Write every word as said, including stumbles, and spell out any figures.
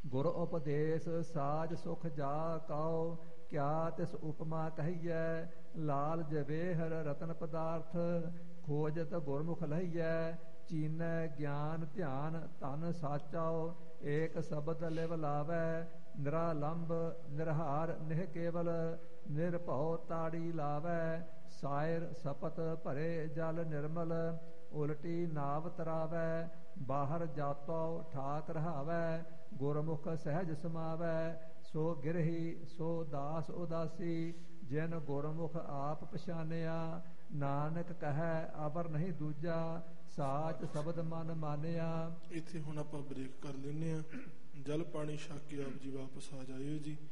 ਗੁਰ ਉਪਦੇਸ਼ ਸਾਜ ਸੁਖ ਜਾ ਕਉ, ਕਿਆ ਤਿਸ ਉਪਮਾ ਕਹੀਐ। ਲਾਲ ਜਵੇਹਰ ਰਤਨ ਪਦਾਰਥ, ਖੋਜਤ ਗੁਰਮੁਖ ਲਹੀਐ। ਚੀਨੈ ਗਿਆਨ ਧਿਆਨ ਧਨ ਸਾਚਾਉ, ਏਕ ਸ਼ਬਦ ਲਿਵ ਲਾਵੈ। ਨਿਰਾਲੰਬ ਨਿਰਹਾਰ ਨਿਹ ਕੇਵਲ, ਨਿਰਭਉ ਤਾੜੀ ਲਾਵੈ। ਸਾਇਰ ਸਪਤ ਭਰੇ ਜਲ ਨਿਰਮਲ, ਉਲਟੀ ਨਾਵ ਤਰਾਵੈ। ਬਾਹਰ ਜਾਤੋ ਠਾਕ ਰਹਾਵੈ, ਗੁਰਮੁਖ ਸਹਿਜ ਸਮਾਵੈ। ਸੋ ਗਿਰਹੀ ਸੋ ਦਾਸ ਉਦਾਸੀ, ਜਿਨ ਗੁਰਮੁਖ ਆਪ ਪਛਾਨਿਆ। ਨਾਨਕ ਕਹੈ ਅਵਰ ਨਹੀਂ ਦੂਜਾ, ਸਾਚ ਸ਼ਬਦ ਮਨ ਮਾਨਿਆ। ਇੱਥੇ ਹੁਣ ਆਪਾਂ ਬ੍ਰੇਕ ਕਰ ਲੈਂਦੇ ਹਾਂ। ਜਲ ਪਾਣੀ ਛਕ ਕੇ ਆਪ ਜੀ ਵਾਪਸ ਆ ਜਾਇਓ ਜੀ।